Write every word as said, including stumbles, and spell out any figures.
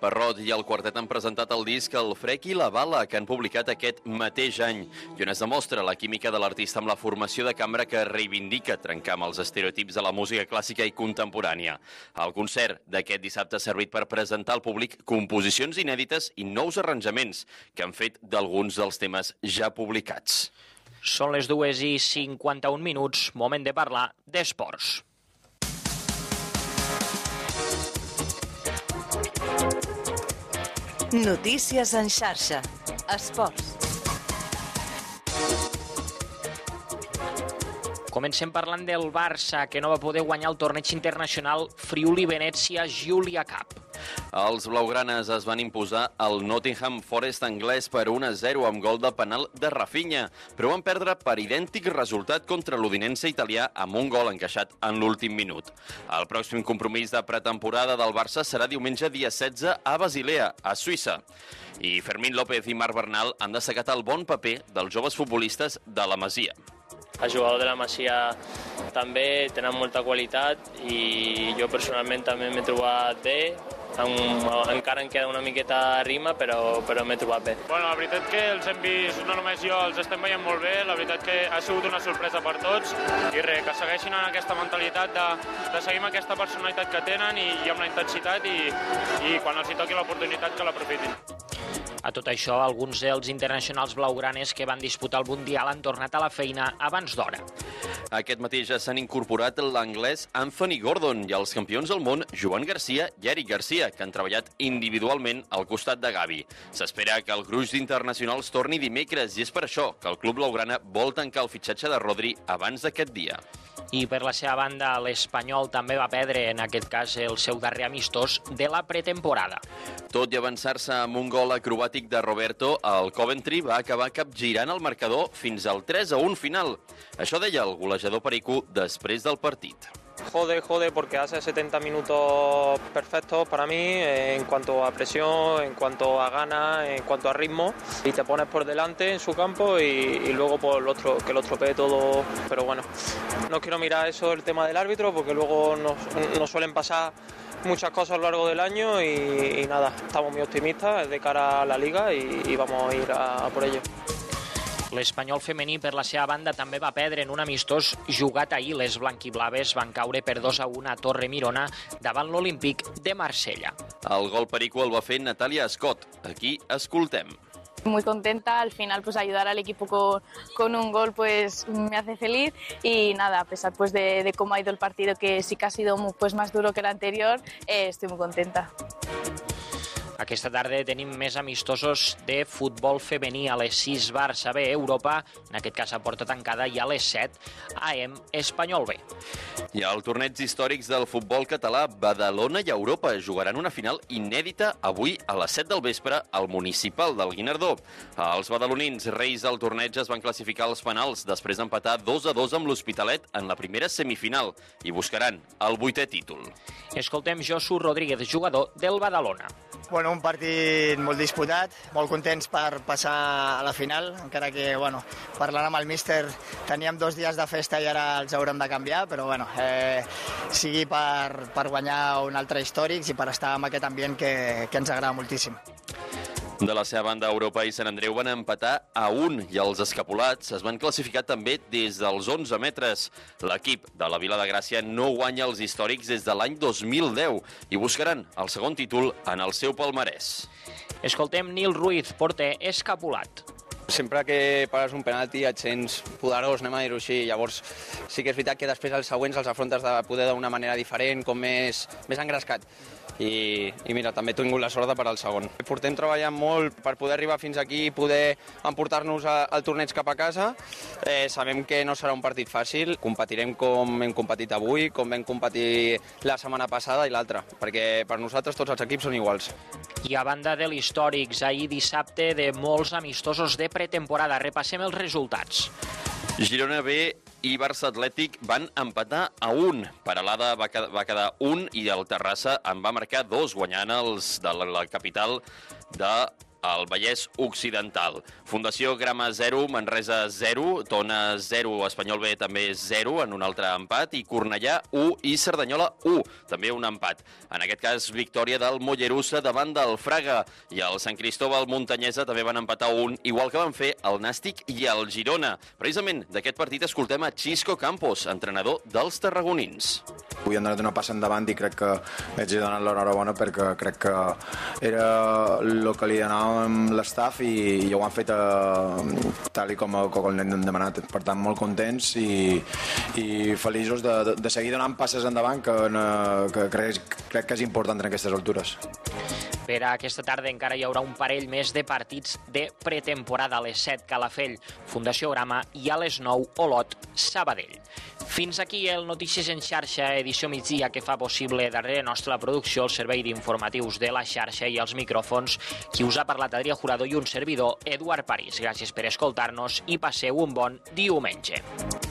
Parrot i el quartet han presentat el disc El Frec i la Bala, que han publicat aquest mateix any, i on es demostra la química de l'artista amb la formació de cambra que reivindica trencar amb els estereotips de la música clàssica i contemporània. El concert d'aquest dissabte ha servit per presentar al públic composicions inèdites i nous arranjaments que han fet d'alguns dels temes ja publicats. Són les dues i cinquanta-un minuts, moment de parlar d'esports. Notícies en xarxa. Esports. Comencem parlant del Barça, que no va poder guanyar el torneig internacional Friuli-Venezia Giulia Cup. Els blaugranes es van imposar al Nottingham Forest anglès per un a zero amb gol de penal de Rafinha, però van perdre per idèntic resultat contra l'Udinese italià amb un gol encaixat en l'últim minut. El pròxim compromís de pretemporada del Barça serà diumenge dia setze a Basilea, a Suïssa. I Fermín López i Marc Bernal han destacat el bon paper dels joves futbolistes de la Masia. Els jugadors de la Masia també tenen molta qualitat i jo personalment també m'he trobat bé. Encara em queda una miqueta a rima, però, però m'he trobat bé. Bueno, la veritat que els hem vist, no només jo, els estem veient molt bé. La veritat que ha sigut una sorpresa per tots i res, que segueixin en aquesta mentalitat de, de seguir amb aquesta personalitat que tenen i, i amb la intensitat i, i quan els hi toqui l'oportunitat que l'aprofitin. A tot això, alguns dels internacionals blaugranes que van disputar el Mundial han tornat a la feina abans d'hora. Aquest matí ja s'han incorporat l'anglès Anthony Gordon i els campions del món Joan Garcia i Eric Garcia, que han treballat individualment al costat de Gavi. S'espera que el gruix d'internacionals torni dimecres i és per això que el club blaugrana vol tancar el fitxatge de Rodri abans d'aquest dia. I per la seva banda, l'Espanyol també va perdre, en aquest cas, el seu darrer amistós de la pretemporada. Tot i avançar-se amb un gol acrobàtic de Roberto, el Coventry va acabar capgirant el marcador fins al tres a un final. Això deia el golejador perico després del partit. Jode, jode, porque hace setenta minutos perfectos para mí eh, en cuanto a presión, en cuanto a ganas, en cuanto a ritmo, y te pones por delante en su campo y, y luego por el otro, que lo estropee todo. Pero bueno, no quiero mirar eso el tema del árbitro porque luego nos, nos suelen pasar muchas cosas a lo largo del año y, y nada, estamos muy optimistas de cara a la Liga y, y vamos a ir a, a por ello. L'Espanyol femení, per la seva banda, també va perdre en un amistós jugat ahir. Les blanquiblaves van caure per dos a un a Torre Mirona davant l'Olímpic de Marsella. El gol perico el va fer Natalia Scott. Aquí escoltem. Muy contenta, al final pues ayudar al equipo con, con un gol pues me hace feliz y nada, a pesar pues de, de cómo ha ido el partido, que sí que ha sido pues más duro que el anterior, eh, estoy muy contenta. Aquesta tarda tenim més amistosos de futbol femení a les sis Barça B Europa, en aquest cas a porta tancada, i a les set A E M Espanyol B. I al torneig històrics del futbol català, Badalona i Europa jugaran una final inèdita avui a les set del vespre al municipal del Guinardó. Els badalonins reis del torneig es van classificar als penals després d'empatar dos a dos amb l'Hospitalet en la primera semifinal i buscaran el vuitè títol. Escoltem Josu Rodríguez, jugador del Badalona. Bueno, un partit molt disputat, molt contents per passar a la final, encara que, bueno, parlant amb el míster teníem dos dies de festa i ara els haurem de canviar, però, bueno, eh, sigui per, per guanyar un altre històrics i per estar en aquest ambient que, que ens agrada moltíssim. De la seva banda, Europa i Sant Andreu van empatar a un i els escapulats es van classificar també des dels onze metres. L'equip de la Vila de Gràcia no guanya els històrics des de l'any dos mil deu i buscaran el segon títol en el seu palmarès. Escoltem Nil Ruiz, porter escapulat. Sempre que pares un penalti et sents poderós, anem a dir-ho així. Llavors sí que és veritat que després els següents els afrontes de poder d'una manera diferent, com més, més engrescat. I, i mira, també he tingut la sort de parar el segon. Portem treballant molt per poder arribar fins aquí i poder emportar-nos al torneig cap a casa. Eh, sabem que no serà un partit fàcil, competirem com hem competit avui, com vam competir la setmana passada i l'altra, perquè per nosaltres tots els equips són iguals. I a banda de l'històrics, ahir dissabte de molts amistosos de pretemporada. Repassem els resultats. Girona B i Barça Atlètic van empatar a un. Peralada va quedar, va quedar un i el Terrassa en va marcar dos, guanyant els de la, la capital de al Vallès Occidental. Fundació Grama zero, Manresa zero, Tona zero, Espanyol B també zero en un altre empat, i Cornellà u i Cerdanyola u, també un empat. En aquest cas, victòria del Mollerussa davant del Fraga, i el Sant Cristóbal Muntanyesa també van empatar un, igual que van fer el Nàstic i el Girona. Precisament d'aquest partit escoltem a Xisco Campos, entrenador dels tarragonins. Avui han donat una passa endavant i crec que haig de donar l'enhorabona perquè crec que era el que li donàvem l'estaf i, i ho han fet eh, tal i com, com l'hem demanat. Per tant, molt contents i, i feliços de, de, de seguir donant passes endavant que, que crec, crec que és important en aquestes altures. Per a aquesta tarda encara hi haurà un parell més de partits de pretemporada. A les set, Calafell, Fundació Grama, i a les nou, Olot, Sabadell. Fins aquí el Notícies en xarxa, edició migdia, que fa possible darrere nostra la producció, el servei d'informatius de la xarxa i els micròfons. Qui us ha parlat, Adrià Jurado, i un servidor, Eduard París. Gràcies per escoltar-nos i passeu un bon diumenge.